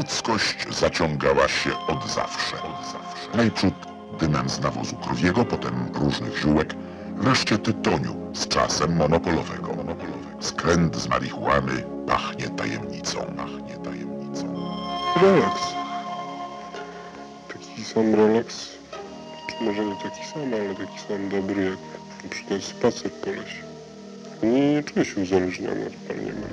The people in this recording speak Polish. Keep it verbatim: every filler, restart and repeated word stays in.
ludzkość zaciągała się od zawsze. Najprzód dymem z nawozu krowiego, potem różnych ziółek, wreszcie tytoniu, z czasem monopolowego. Skręt z marihuany pachnie tajemnicą, pachnie tajemnicą. Relaks. Taki sam relaks, czy może nie taki sam, ale taki sam dobry jak na przykład spacer po lesie. Nie, nie czuję się uzależniony od palenia